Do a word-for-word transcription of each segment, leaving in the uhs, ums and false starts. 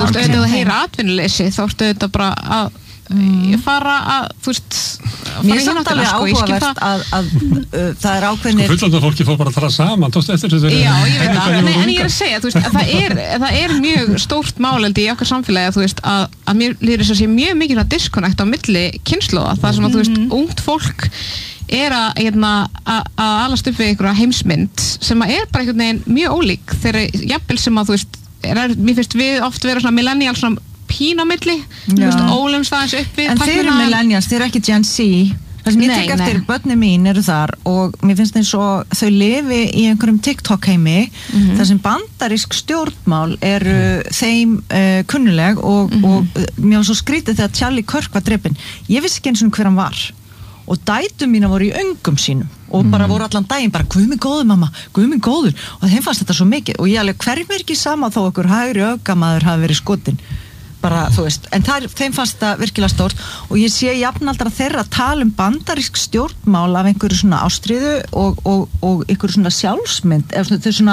veist, auðvitað að heyra atvinnuleysi, þá ertu auðvitað bara að ég fara að, þú veist mér er samt alveg áhugavert að, að uh, það er ákveðnir sko fullorðna fólki fór bara að tala saman tókst eftir þessu já, ég veit það, en, en ég er að segja, þú veist, að það er það er mjög stórt máleldi í okkar samfélagi þú veist, að, að mér líður þess að sé mjög mikið að disconnect á milli kynslóða þar sem að, þú veist, ungt fólk er að, hérna, að, að alast upp við einhverja heimsmynd sem að er bara einhvern veginn mjög ólík þegar jafnvel sem að, þú veist, er, mér finnst við oft vera svona millennial svona pín á milli, þú veist, ólumst aðeins upp við en þeir eru millennials, þeir eru ekki Gen Z það sem ég tek eftir, börni mín eru þar og mér finnst eins og þau lifi í einhverjum TikTok heimi mm-hmm. þar sem bandarísk stjórnmál eru mm. þeim uh, kunnuleg og, mm-hmm. og mér var svo skrítið þegar Charlie Kirk var drepinn, ég vissi ekki eins og hver hann var og dætur mína voru í öngum sínum og bara mm. voru allan daginn bara guð mig góður mamma, guð mig góður og þeim fannst þetta svo mikið og ég alveg hverjum er ekki sama þó okkur hægri öfgamaður hafi verið skotinn bara, þú veist, en það, þeim fannst það virkilega stórt og ég sé jafnaldra þeirra að tala um bandarísk stjórnmál af einhverju svona ástríðu og, og, og einhverju svona sjálfsmynd eða svona, þau svona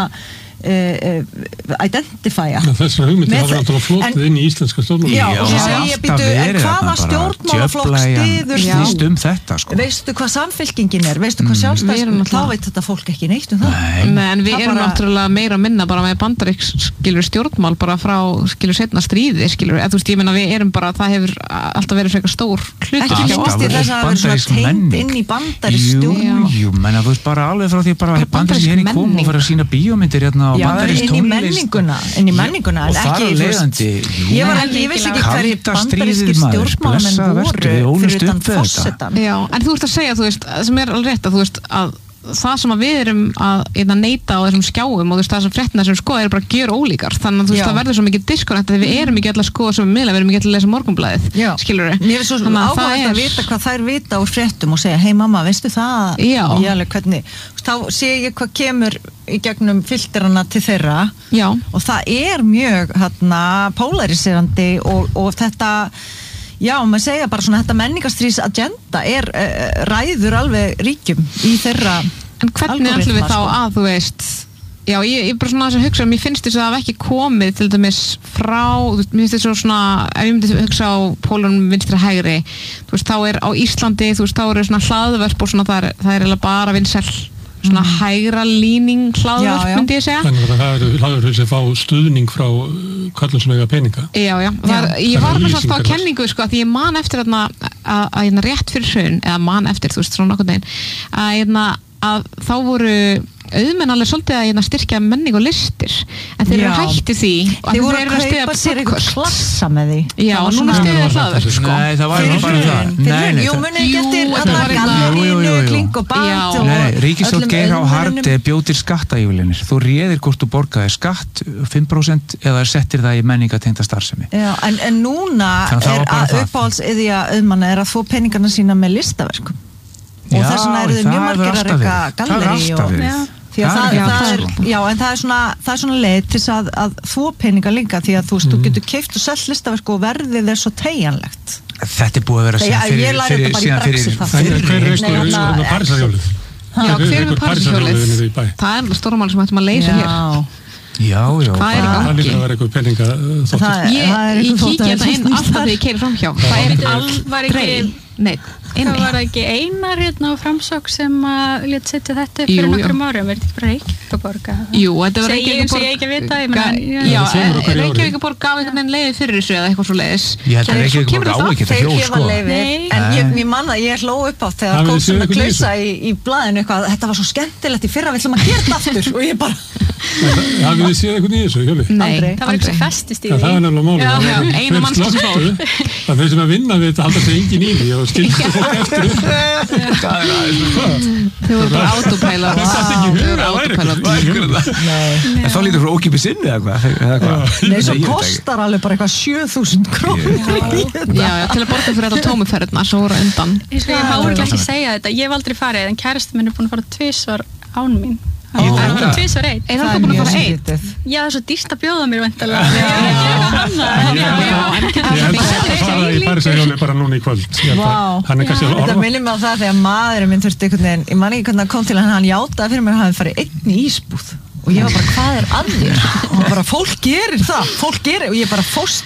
Uh, uh, identifya þessar hugmyndir hafa náttúrulega flótið inn í íslenska stjórnmálum já, og svo segi ég býtu en hvaða stjórnmálaflokk styður snýst um þetta sko veistu hvað samfylkingin er, veistu hvað sjálfstæðs þá veit þetta fólk ekki neitt um það Nei, en við erum náttúrulega meira að minna bara með bandaríks skilur stjórnmál bara frá skilur setna stríði skilur, eða þú veist ég meina við erum bara það hefur alltaf verið frekar stór hlut ekki minnst í þess að vera svona tengd inn í bandarísk stjórnmál jú, menna þú veist bara alveg frá því bara bandarísk henni kom og fara að sína bíómyndir hérna já, inn í menninguna inn í menninguna, en ekki leiðandi, ég var ekki, ég vissi ekki hverju bandarískir stjórnmálamenn voru fyrir utan fossetan já, en þú ert að segja, þú veist, sem er alveg rétt að þú veist að það sem að við erum að neita á þessum skjáum og þú veist það sem fréttina sem skoða er bara að gera ólíkar þannig að þú veist já. Það verður svo mikið disconnect að við erum ekki alltaf að skoða sem miðla, við erum ekki alltaf að lesa Morgunblaðið skilur við? Mér er svo áhugavert að vita hvað þær vita úr fréttum og segja hei mamma, veistu það? Já. Ég alveg hvernig, þá sé ég hvað kemur í gegnum filterana til þeirra já. Og það er mjög hérna polariserandi og, og þetta já, maður segja bara svona þetta menningarstrís agenda er uh, ræður alveg ríkjum í þeirra en hvernig ætlum við þá að þú veist já, ég er bara svona að hugsa mér finnst þess að það hafa ekki komið til dæmis frá, þú veist, mér finnst þess svona ef ég myndi hugsa á pólunum vinstri hægri þú veist, þá er á Íslandi þú veist, þá eru svona hlaðvörp og svona það er, það er eiginlega bara vinsæll svona mm. hægra líning hlaðvörp myndi ég segja þannig að það eru hlaðvörp sem fá stuðning frá köllum sem eiga peninga já, já, það er, ég var bara svona á kenningu sko, að ég man eftir þarna að, að rétt fyrir hrun, eða man eftir þú veist, svona nokkuð neginn að, að þá voru auðmenn alveg svolítið að hérna, styrkja menning og listir en þeir eru hætti því þeir voru að kaupa sér eitthvað klassa með því já, og núna stiðið það hlaður sko. Nei, það var ekki bara það Jú, muni ekki eftir allar gallerínu, kling og bát Nei, Ríkisstjórn Geir H. Haarde bjótir skattaívilnanir þú réðir hvort þú borgaði skatt fimm prósent eða settir það í menningatengda starfsemi Já, en, en núna er að uppáhaldsiðja auðmanna er að få peningana sína með listaverkum og þess vegna eru þau mjög margir að reyka gallerí og því að það, það, það er, já, en það er svona, það er svona leið til að, að þú peninga líka því að þú veist, mm. þú getur keypt og selt listaverk og verðið er svo tegjanlegt þetta er búið að vera síðan fyrir síðan fyrir hver er Parísarhjólið? Já, hver er Parísarhjólið? Það er stóra mál sem hættum að leysa hér Já, já. Hvað er í gangi? Það líka að vera eitthvað peninga þáttur. Ég, ég kíkja þetta inn alltaf þegar ég keyri framhjá. Það er aldrei neitt. Það var ekki Einar hérna á Framsókn sem að lét setja þetta upp fyrir nokkrum árum. Er þetta bara Reykjavíkurborg? Jú, þetta var Reykjavíkurborg. Sem ég ekki vita. Já, Reykjavíkurborg gaf einhvern veginn leyfi fyrir þessu eða eitthvað svo leiðis. Ég held að Reykjavíkurborg á ekki þetta hjól, sko. En ég man að ég hló upp á þegar kom svona klausa í blaðinu eitthvað. Þetta var svo skemmtilegt í fyrra, við ætlum að gera þetta aftur og ég bara hafið þið séð eitthvað í þessu hjóli? Nei, það var eitthvað festist í því það er nefnilega málið einu mannski sem fór það þeir sem að vinna við þetta halda sig engin í því og skilta fólk eftir þau voru bara autopilot þau voru autopilot en þá lítur frá ókipið sinni eða hvað nei, svo kostar alveg bara eitthvað sjö þúsund krónur já, til að borga fyrir þetta tómuferðina svo voru undan ég má ekki segja þetta, ég hef aldrei farið en kærasti minn er búin að fara tvisvar án mín Ég er það tvisvar einn er það búin að fara einn? Já, það er svo dýrt að bjóða mér væntanlega ég held að það fara í Parísarhjóli bara núna í kvöld hann er kannski að orða þetta minnir mig á það þegar maðurinn minn þurfti einhvern veginn ég man ekki hvernig það kom til hann hann játaði fyrir mér að hann farið einn í ísbúð og ég var bara, hvað er að þér? Og bara, fólk gerir það, fólk gerir, og ég bara fórst